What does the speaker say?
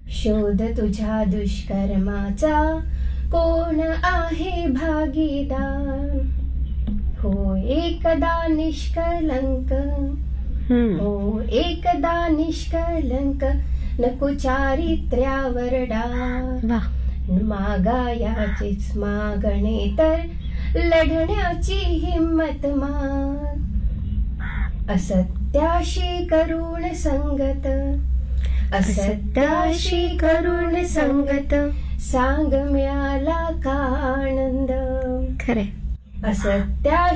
शोध तुझ्या दुष्कर्माचा कोण आहे भागीदार. हो एकदा निष्कलंक, हो एकदा निष्कलंक, नको चारित्र्यावर डाग. मागायाचीच मागणे तर लढण्याची हिम्मत माग. असत्याशी करुण संगत, असत्याशी करुण संगत, सांग मिळाला का आनंद. खरे असत्याशी